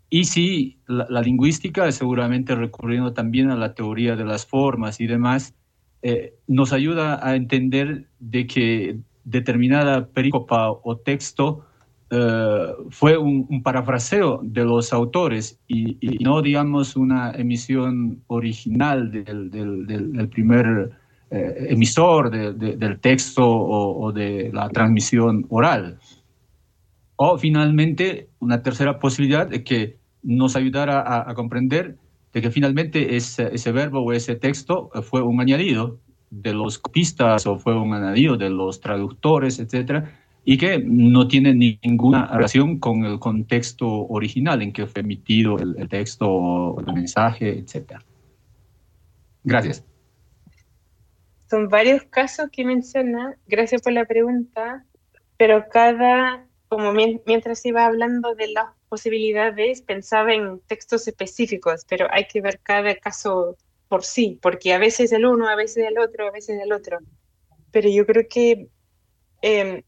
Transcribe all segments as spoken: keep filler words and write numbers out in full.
Y sí, la, la lingüística, seguramente recurriendo también a la teoría de las formas y demás, eh, nos ayuda a entender de que determinada perícopa o texto eh, fue un, un parafraseo de los autores y, y no, digamos, una emisión original del, del, del, del primer eh, emisor de, de, del texto o, o de la transmisión oral. O finalmente, una tercera posibilidad de que nos ayudara a, a comprender de que finalmente ese, ese verbo o ese texto fue un añadido de los copistas o fue un añadido de los traductores, etcétera, y que no tiene ninguna relación con el contexto original en que fue emitido el, el texto o el mensaje, etcétera. Gracias. Son varios casos que menciona, gracias por la pregunta, pero cada, como mien- mientras iba hablando de las posibilidades, pensaba en textos específicos, pero hay que ver cada caso por sí, porque a veces el uno, a veces el otro, a veces el otro. Pero yo creo que em,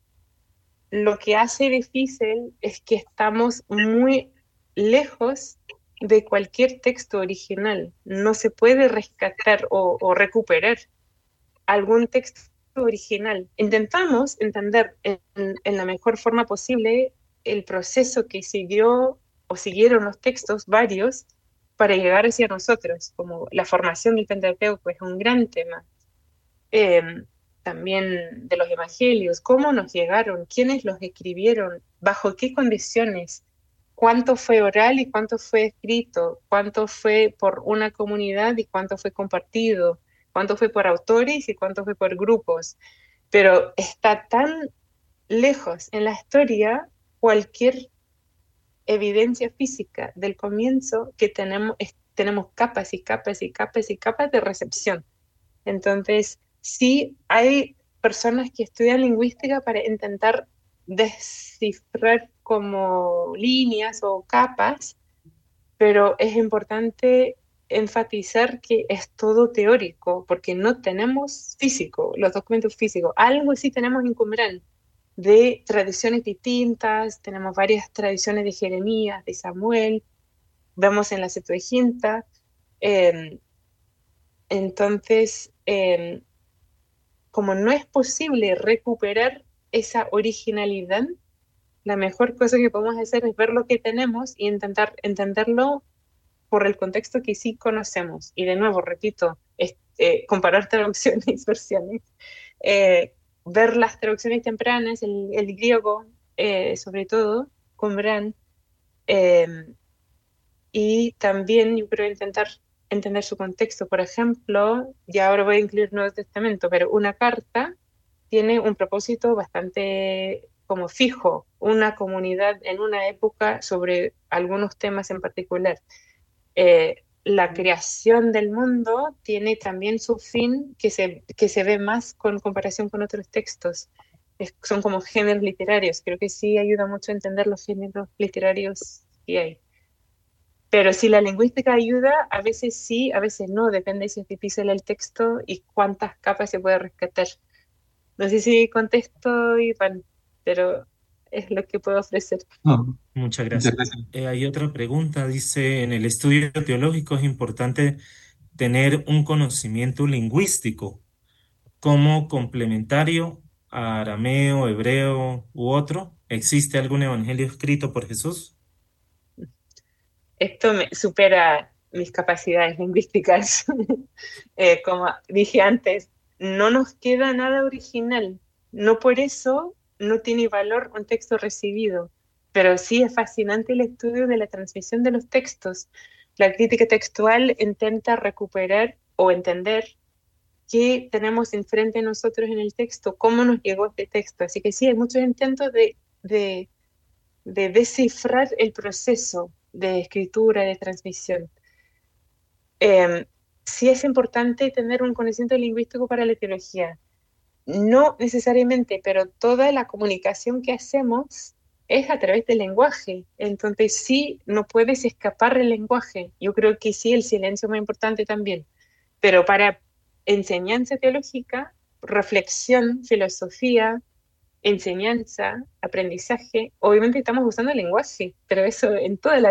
lo que hace difícil es que estamos muy lejos de cualquier texto original. No se puede rescatar o, o recuperar algún texto original. Intentamos entender en, en la mejor forma posible el proceso que siguió o siguieron los textos varios para llegar hacia nosotros, como la formación del Pentateuco es un gran tema. Eh, También de los evangelios, cómo nos llegaron, quiénes los escribieron, bajo qué condiciones, cuánto fue oral y cuánto fue escrito, cuánto fue por una comunidad y cuánto fue compartido, cuánto fue por autores y cuánto fue por grupos. Pero está tan lejos en la historia cualquier evidencia física del comienzo que tenemos, es- tenemos capas y capas y capas y capas de recepción. Entonces, sí hay personas que estudian lingüística para intentar descifrar como líneas o capas, pero es importante enfatizar que es todo teórico, porque no tenemos físico, los documentos físicos. Algo sí tenemos en Qumrán, de tradiciones distintas, tenemos varias tradiciones de Jeremías, de Samuel, vemos en la Septuaginta. eh, entonces, eh, como no es posible recuperar esa originalidad, la mejor cosa que podemos hacer es ver lo que tenemos y intentar entenderlo por el contexto que sí conocemos. Y de nuevo, repito, es, eh, comparar traducciones y versiones, eh, ver las traducciones tempranas, el, el griego, eh, sobre todo, con Bran, eh, y también yo creo intentar entender su contexto. Por ejemplo, ya ahora voy a incluir Nuevo Testamento, pero una carta tiene un propósito bastante como fijo, una comunidad en una época sobre algunos temas en particular. Eh, la creación del mundo tiene también su fin que se, que se ve más con comparación con otros textos. Es- son como géneros literarios. Creo que sí ayuda mucho a entender los géneros literarios que hay. Pero si la lingüística ayuda, a veces sí, a veces no, depende si es difícil el texto y cuántas capas se puede rescatar. No sé si contesto, Iván, pero es lo que puedo ofrecer. No, Muchas muchas gracias. gracias. Eh, hay otra pregunta, dice, en el estudio teológico es importante tener un conocimiento lingüístico como complementario a arameo, hebreo u otro. ¿Existe algún evangelio escrito por Jesús? Esto me supera mis capacidades lingüísticas. Eh, como dije antes, no nos queda nada original. No por eso no tiene valor un texto recibido, pero sí es fascinante el estudio de la transmisión de los textos. La crítica textual intenta recuperar o entender qué tenemos enfrente de nosotros en el texto, cómo nos llegó este texto. Así que sí, hay muchos intentos de, de de descifrar el proceso de escritura, de transmisión. Eh, sí es importante tener un conocimiento lingüístico para la teología. No necesariamente, pero toda la comunicación que hacemos es a través del lenguaje. Entonces sí, no puedes escapar del lenguaje. Yo creo que sí, el silencio es muy importante también. Pero para enseñanza teológica, reflexión, filosofía, enseñanza, aprendizaje, obviamente estamos usando el lenguaje, pero eso en toda la